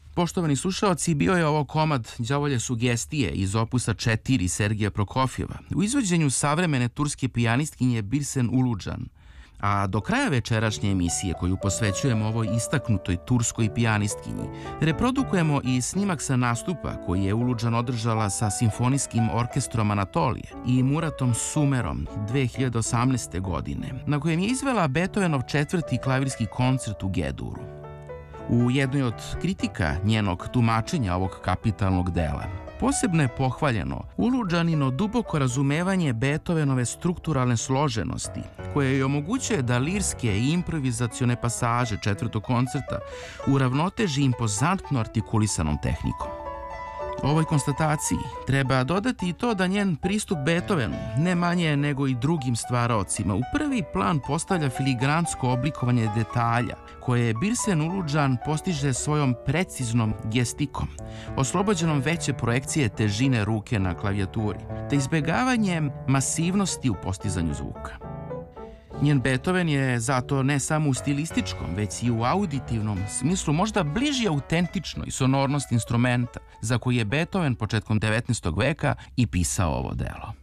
Poštovani slušaoci, bio je ovo komad đavolje sugestije iz opusa 4 Sergeja Prokofjeva u izvođenju savremene turske pijanistkinje Birsen Ulucan. A do kraja večerašnje emisije, koju posvećujemo ovoj istaknutoj turskoj pijanistkinji, reprodukujemo i snimak sa nastupa koji je Ulucan održala sa Simfonijskim orkestrom Anatolije i Muratom Sumerom 2018. godine, na kojem je izvela Beethovenov 4. klavirski koncert u G-duru. U jednoj od kritika njenog tumačenja ovog kapitalnog dela posebno je pohvaljeno Ulucanino duboko razumevanje Beethovenove strukturalne složenosti, koje joj omogućuje da lirske i improvizacione pasaže 4. koncerta uravnoteži impozantno artikulisanom tehnikom. Ovoj konstataciji treba dodati i to da njen pristup Beethovenu, ne manje nego i drugim stvaraocima, u prvi plan postavlja filigransko oblikovanje detalja, koje Birsen Ulucan postiže svojom preciznom gestikom, oslobođenom veće projekcije težine ruke na klavijaturi, te izbegavanjem masivnosti u postizanju zvuka. Njen Beethoven je zato ne samo u stilističkom, već i u auditivnom smislu možda bliži autentičnoj sonornosti instrumenta za koji je Beethoven početkom 19. veka i pisao ovo delo.